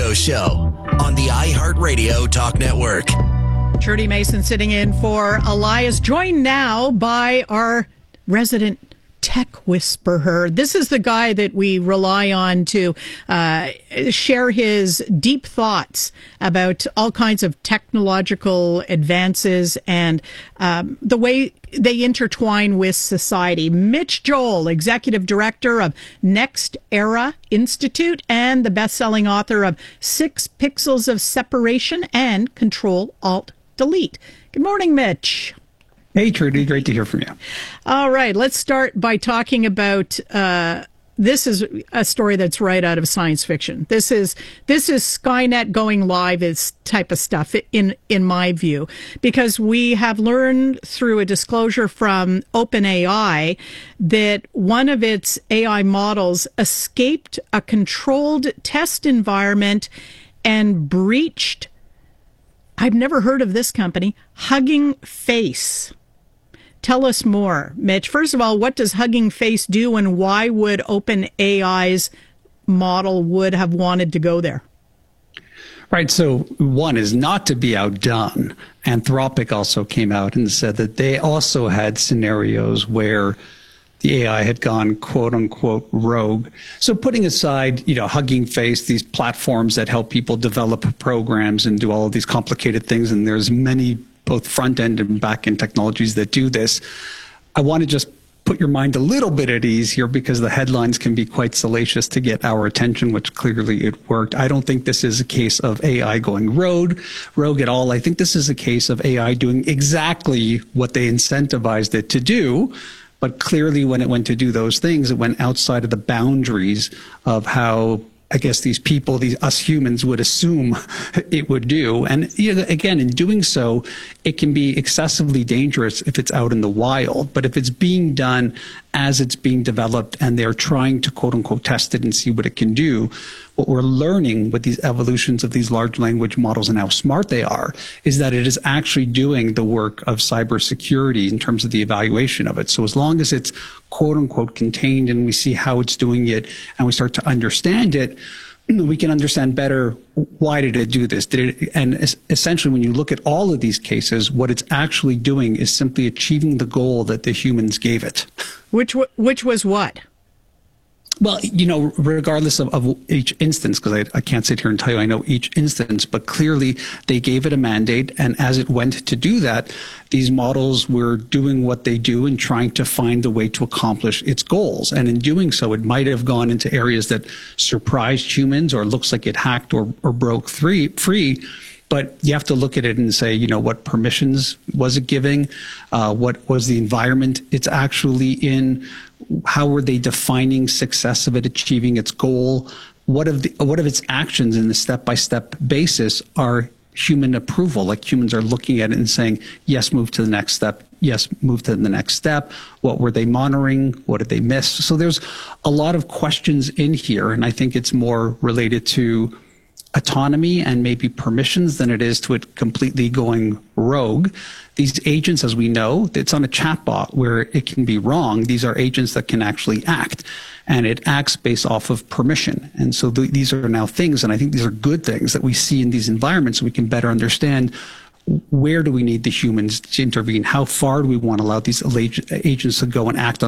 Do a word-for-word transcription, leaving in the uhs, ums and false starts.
radio show on the iHeartRadio Talk Network. Trudy Mason sitting in for Elias, joined now by our resident tech whisperer. This is the guy that we rely on to uh, share his deep thoughts about all kinds of technological advances and um, the way they intertwine with society. Mitch Joel, Executive Director of Next Era Institute and the best-selling author of Six Pixels of Separation and Control Alt Delete. Good morning, Mitch. Hey, Trudy. Great to hear from you. All right. Let's start by talking about, uh, this is a story that's right out of science fiction. This is, this is Skynet going live is type of stuff in, in my view, because we have learned through a disclosure from OpenAI that one of its A I models escaped a controlled test environment and breached, I've never heard of this company, Hugging Face. Tell us more, Mitch. First of all, what does Hugging Face do, and why would OpenAI's model would have wanted to go there? Right. So one is not to be outdone. Anthropic also came out and said that they also had scenarios where the A I had gone, quote unquote, rogue. So putting aside, you know, Hugging Face, these platforms that help people develop programs and do all of these complicated things, and there's many both front end and back end technologies that do this. I want to just put your mind a little bit at ease here, because the headlines can be quite salacious to get our attention, which clearly it worked. I don't think this is a case of A I going rogue, rogue at all. I think this is a case of A I doing exactly what they incentivized it to do. But clearly when it went to do those things, it went outside of the boundaries of how, I guess, these people, these us humans would assume it would do. And you know, again, in doing so, it can be excessively dangerous if it's out in the wild. But if it's being done as it's being developed and they're trying to, quote unquote, test it and see what it can do, what we're learning with these evolutions of these large language models and how smart they are is that it is actually doing the work of cybersecurity in terms of the evaluation of it. So as long as it's, quote unquote, contained and we see how it's doing it and we start to understand it, we can understand better why did it do this. Did it, and essentially, when you look at all of these cases, what it's actually doing is simply achieving the goal that the humans gave it. Which which was what? Well, you know, regardless of, of each instance, because I, I can't sit here and tell you I know each instance, but clearly they gave it a mandate. And as it went to do that, these models were doing what they do and trying to find a way to accomplish its goals. And in doing so, it might have gone into areas that surprised humans or looks like it hacked or, or broke free, free. But you have to look at it and say, you know, what permissions was it giving? Uh, what was the environment it's actually in? How were they defining success of it achieving its goal? What of the what of its actions in the step-by-step basis are human approval? Like humans are looking at it and saying, yes, move to the next step. Yes, move to the next step. What were they monitoring? What did they miss? So there's a lot of questions in here, and I think it's more related to autonomy and maybe permissions than it is to it completely going rogue. These agents, as we know, it's on a chatbot where it can be wrong. These are agents that can actually act, and it acts based off of permission. And so th- these are now things, and I think these are good things that we see in these environments so we can better understand where do we need the humans to intervene? How far do we want to allow these agents to go and act on